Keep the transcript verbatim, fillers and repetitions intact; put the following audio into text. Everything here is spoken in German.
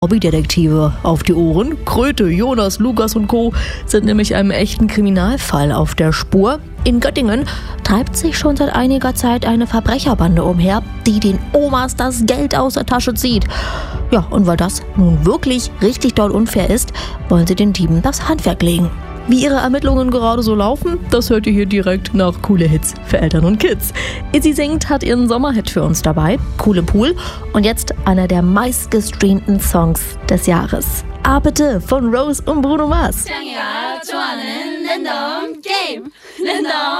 Hobbydetektive auf die Ohren. Kröte, Jonas, Lukas und Co. sind nämlich einem echten Kriminalfall auf der Spur. In Göttingen treibt sich schon seit einiger Zeit eine Verbrecherbande umher, die den Omas das Geld aus der Tasche zieht. Ja, und weil das nun wirklich richtig doll unfair ist, wollen sie den Dieben das Handwerk legen. Wie ihre Ermittlungen gerade so laufen, das hört ihr hier direkt nach Coole Hits für Eltern und Kids. Izzy singt hat ihren Sommerhit für uns dabei, Cool im Pool, und jetzt einer der meistgestreamten Songs des Jahres. Ah bitte von Rose und Bruno Mars.